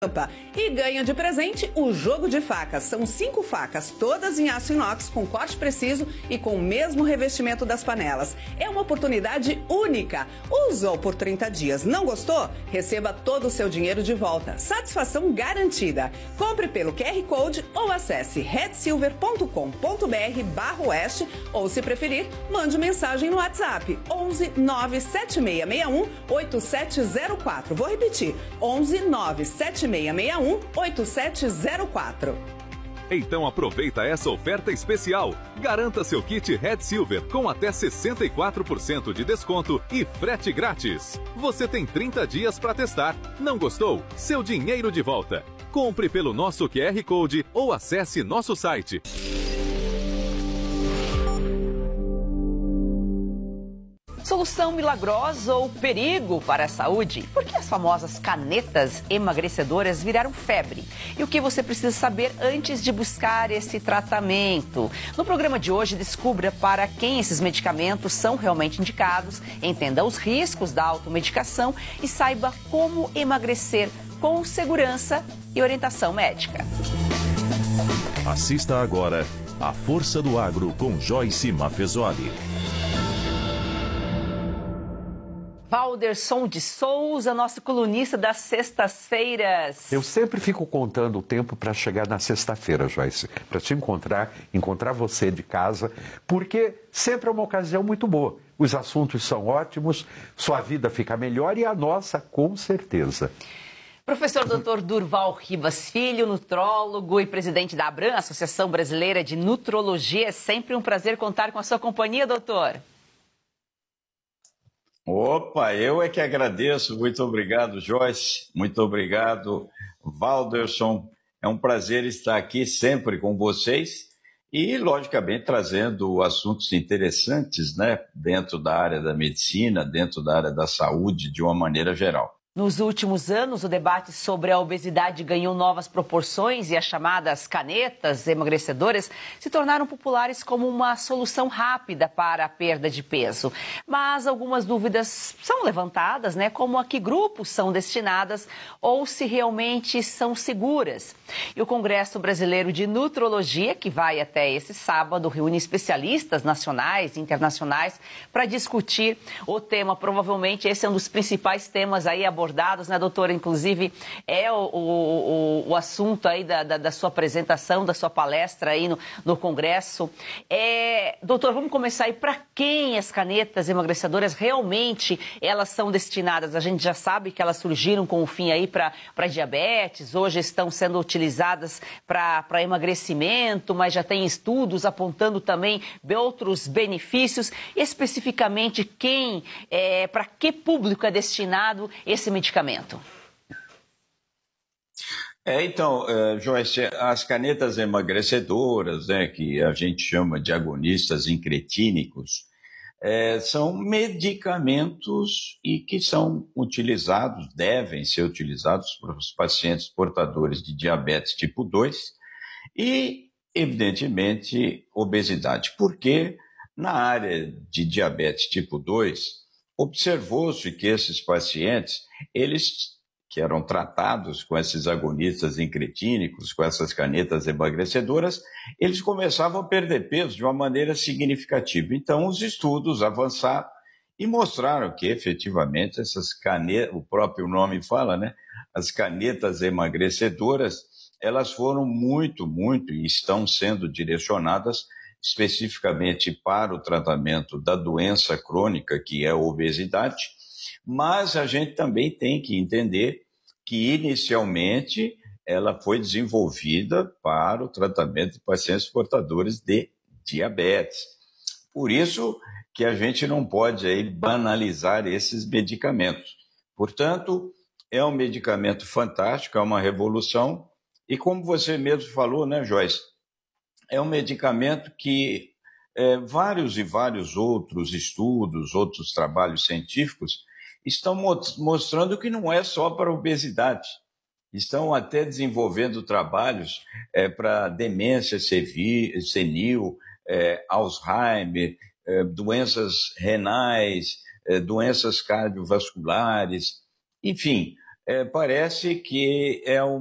E ganha de presente o jogo de facas. São 5 facas, todas em aço inox, com corte preciso e com o mesmo revestimento das panelas. É uma oportunidade única. Usou por 30 dias, não gostou? Receba todo o seu dinheiro de volta. Satisfação garantida. Compre pelo QR Code ou acesse redsilver.com.br/oeste ou, se preferir, mande mensagem no WhatsApp 11 97661 8704. Vou repetir, 11 97661 8704. Então aproveita essa oferta especial. Garanta seu kit Red Silver com até 64% de desconto e frete grátis. Você tem 30 dias para testar. Não gostou? Seu dinheiro de volta. Compre pelo nosso QR Code ou acesse nosso site. Solução milagrosa ou perigo para a saúde? Por que as famosas canetas emagrecedoras viraram febre? E o que você precisa saber antes de buscar esse tratamento? No programa de hoje, descubra para quem esses medicamentos são realmente indicados, entenda os riscos da automedicação e saiba como emagrecer com segurança e orientação médica. Assista agora A Força do Agro com Joyce Maffezoli. Valderson de Souza, nosso colunista das sextas-feiras. Eu sempre fico contando o tempo para chegar na sexta-feira, Joyce, para te encontrar você de casa, porque sempre é uma ocasião muito boa. Os assuntos são ótimos, sua vida fica melhor e a nossa, com certeza. Professor Dr. Durval Ribas Filho, nutrólogo e presidente da ABRAM, Associação Brasileira de Nutrologia. É sempre um prazer contar com a sua companhia, doutor. Opa, eu é que agradeço. Muito obrigado, Joyce. Muito obrigado, Valderson. É um prazer estar aqui sempre com vocês e, logicamente, trazendo assuntos interessantes, né, dentro da área da medicina, dentro da área da saúde, de uma maneira geral. Nos últimos anos, o debate sobre a obesidade ganhou novas proporções e as chamadas canetas emagrecedoras se tornaram populares como uma solução rápida para a perda de peso. Mas algumas dúvidas são levantadas, né? Como a que grupos são destinadas ou se realmente são seguras. E o Congresso Brasileiro de Nutrologia, que vai até esse sábado, reúne especialistas nacionais e internacionais para discutir o tema. Provavelmente esse é um dos principais temas aí abordados, né, doutora? Inclusive, é o assunto aí da sua apresentação, da sua palestra aí no Congresso. Doutor, vamos começar aí. Para quem as canetas emagrecedoras realmente elas são destinadas? A gente já sabe que elas surgiram com o fim aí para diabetes, hoje estão sendo utilizadas para emagrecimento, mas já tem estudos apontando também outros benefícios. Especificamente, para que público é destinado esse medicamento? Então, Joyce, as canetas emagrecedoras, né, que a gente chama de agonistas incretínicos, são medicamentos e que são utilizados, devem ser utilizados para os pacientes portadores de diabetes tipo 2 e, evidentemente, obesidade. Porque na área de diabetes tipo 2, observou-se que esses pacientes, eles que eram tratados com esses agonistas incretínicos, com essas canetas emagrecedoras, eles começavam a perder peso de uma maneira significativa. Então, os estudos avançaram e mostraram que, efetivamente, essas canetas, o próprio nome fala, né? As canetas emagrecedoras, elas foram muito e estão sendo direcionadas especificamente para o tratamento da doença crônica, que é a obesidade, mas a gente também tem que entender que, inicialmente, ela foi desenvolvida para o tratamento de pacientes portadores de diabetes. Por isso que a gente não pode aí banalizar esses medicamentos. Portanto, é um medicamento fantástico, é uma revolução, e como você mesmo falou, né, Joyce? É um medicamento que vários outros estudos, outros trabalhos científicos estão mostrando que não é só para obesidade. Estão até desenvolvendo trabalhos para demência senil, Alzheimer, doenças renais, doenças cardiovasculares, enfim, parece que é